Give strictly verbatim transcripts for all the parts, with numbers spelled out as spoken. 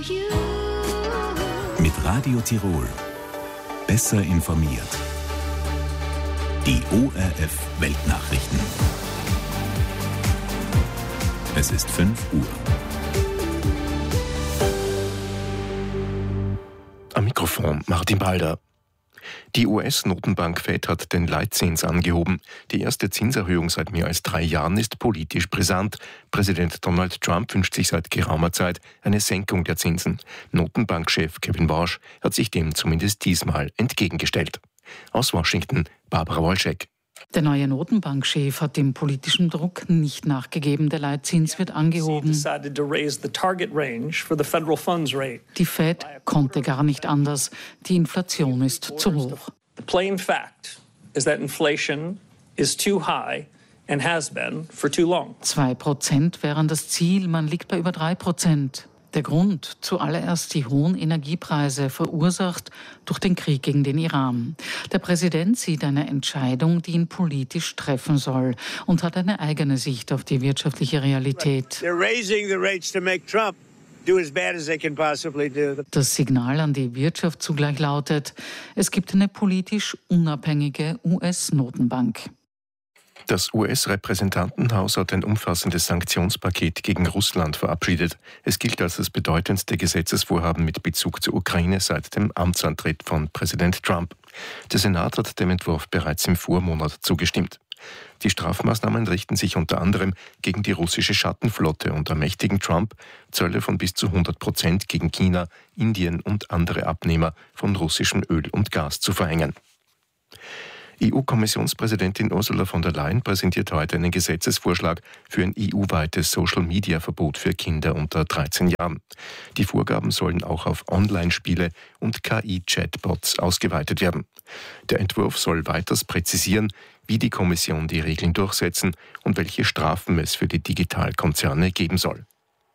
Mit Radio Tirol. Besser informiert. Die O R F Weltnachrichten. Es ist fünf Uhr. Am Mikrofon Martin Balder. Die U S-Notenbank Fed hat den Leitzins angehoben. Die erste Zinserhöhung seit mehr als drei Jahren ist politisch brisant. Präsident Donald Trump wünscht sich seit geraumer Zeit eine Senkung der Zinsen. Notenbankchef Kevin Warsh hat sich dem zumindest diesmal entgegengestellt. Aus Washington, Barbara Wolschek. Der neue Notenbankchef hat dem politischen Druck nicht nachgegeben. Der Leitzins wird angehoben. Die Fed konnte gar nicht anders. Die Inflation ist zu hoch. The plain fact is that inflation is too high and has been for too long. Zwei Prozent wären das Ziel. Man liegt bei über drei Prozent. Der Grund, zuallererst die hohen Energiepreise, verursacht durch den Krieg gegen den Iran. Der Präsident sieht eine Entscheidung, die ihn politisch treffen soll, und hat eine eigene Sicht auf die wirtschaftliche Realität. Das Signal an die Wirtschaft zugleich lautet, es gibt eine politisch unabhängige U S-Notenbank. Das U S-Repräsentantenhaus hat ein umfassendes Sanktionspaket gegen Russland verabschiedet. Es gilt als das bedeutendste Gesetzesvorhaben mit Bezug zur Ukraine seit dem Amtsantritt von Präsident Trump. Der Senat hat dem Entwurf bereits im Vormonat zugestimmt. Die Strafmaßnahmen richten sich unter anderem gegen die russische Schattenflotte und ermächtigen Trump, Zölle von bis zu hundert Prozent gegen China, Indien und andere Abnehmer von russischem Öl und Gas zu verhängen. E U-Kommissionspräsidentin Ursula von der Leyen präsentiert heute einen Gesetzesvorschlag für ein E U-weites Social-Media-Verbot für Kinder unter dreizehn Jahren. Die Vorgaben sollen auch auf Online-Spiele und K I-Chatbots ausgeweitet werden. Der Entwurf soll weiters präzisieren, wie die Kommission die Regeln durchsetzen und welche Strafen es für die Digitalkonzerne geben soll.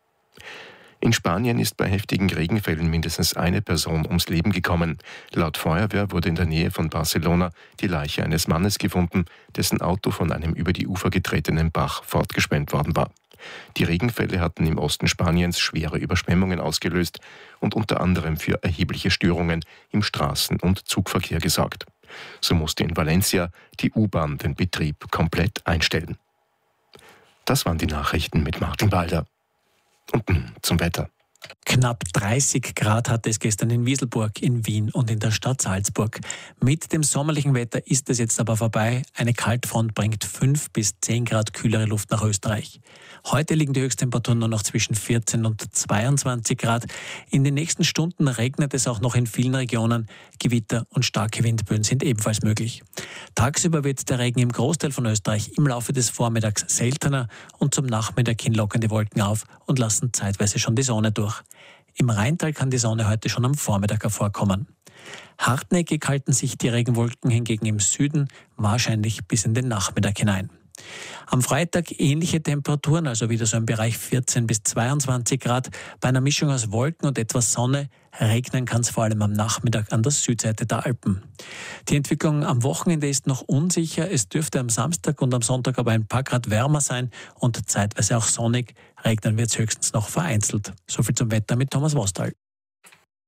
In Spanien ist bei heftigen Regenfällen mindestens eine Person ums Leben gekommen. Laut Feuerwehr wurde in der Nähe von Barcelona die Leiche eines Mannes gefunden, dessen Auto von einem über die Ufer getretenen Bach fortgeschwemmt worden war. Die Regenfälle hatten im Osten Spaniens schwere Überschwemmungen ausgelöst und unter anderem für erhebliche Störungen im Straßen- und Zugverkehr gesorgt. So musste in Valencia die U-Bahn den Betrieb komplett einstellen. Das waren die Nachrichten mit Martin Balder. Und nun zum Wetter. Knapp dreißig Grad hatte es gestern in Wieselburg, in Wien und in der Stadt Salzburg. Mit dem sommerlichen Wetter ist es jetzt aber vorbei. Eine Kaltfront bringt fünf bis zehn Grad kühlere Luft nach Österreich. Heute liegen die Höchsttemperaturen nur noch zwischen vierzehn und zweiundzwanzig Grad. In den nächsten Stunden regnet es auch noch in vielen Regionen. Gewitter und starke Windböen sind ebenfalls möglich. Tagsüber wird der Regen im Großteil von Österreich im Laufe des Vormittags seltener und zum Nachmittag hin lockern die Wolken auf und lassen zeitweise schon die Sonne durch. Im Rheintal kann die Sonne heute schon am Vormittag hervorkommen. Hartnäckig halten sich die Regenwolken hingegen im Süden, wahrscheinlich bis in den Nachmittag hinein. Am Freitag ähnliche Temperaturen, also wieder so im Bereich vierzehn bis zweiundzwanzig Grad. Bei einer Mischung aus Wolken und etwas Sonne regnen kann es vor allem am Nachmittag an der Südseite der Alpen. Die Entwicklung am Wochenende ist noch unsicher. Es dürfte am Samstag und am Sonntag aber ein paar Grad wärmer sein und zeitweise auch sonnig. Regnen wird es höchstens noch vereinzelt. Soviel zum Wetter mit Thomas Wostal.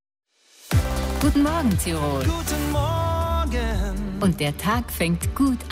Guten Morgen, Tirol. Guten Morgen. Und der Tag fängt gut an.